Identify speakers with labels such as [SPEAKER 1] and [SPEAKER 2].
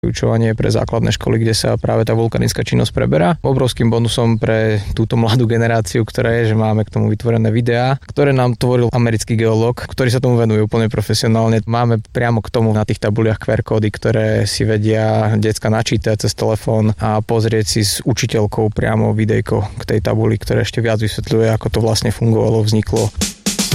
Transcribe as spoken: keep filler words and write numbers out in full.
[SPEAKER 1] vyučovanie pre základné školy, kde sa práve tá vulkanická činnosť preberá. Obrovským bonusom pre túto mladú generáciu, ktorá je, že máme k tomu vytvorené videá, ktoré nám tvoril americký geológ, ktorý sa tomu venuje úplne profesionálne. Máme priamo k tomu na tých tabuliach kú er kódy, ktoré si vedia decka načítať cez telefón a pozrieť si s učiteľkou priamo videjko k tej tabuli, ktoré ešte viac vysvetľuje, ako to vlastne fungovalo, vzniklo.